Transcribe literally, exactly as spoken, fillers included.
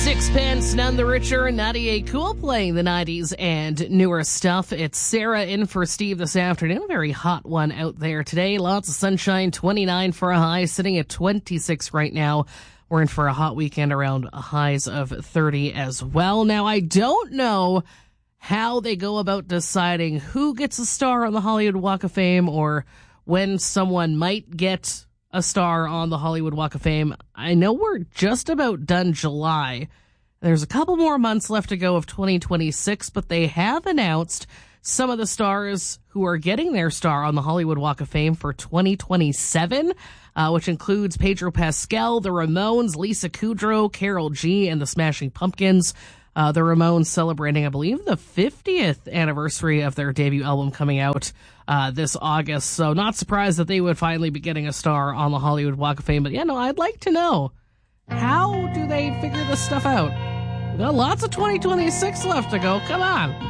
Sixpence, None the Richer, Nadia Cool playing the nineties and newer stuff. It's Sarah in for Steve this afternoon. Very hot one out there today. Lots of sunshine, twenty-nine for a high, sitting at twenty-six right now. We're in for a hot weekend around highs of thirty as well. Now, I don't know how they go about deciding who gets a star on the Hollywood Walk of Fame or when someone might get a star on the Hollywood Walk of Fame. I know we're just about done July. There's a couple more months left to go of twenty twenty-six, but they have announced some of the stars who are getting their star on the Hollywood Walk of Fame for twenty twenty-seven, uh, which includes Pedro Pascal, the Ramones, Lisa Kudrow, Karol G, and the Smashing Pumpkins. Uh, the Ramones celebrating, I believe, the fiftieth anniversary of their debut album coming out uh, this August. So not surprised that they would finally be getting a star on the Hollywood Walk of Fame. But yeah, no, I'd like to know, how do they figure this stuff out? We've got lots of twenty twenty-six left to go. Come on.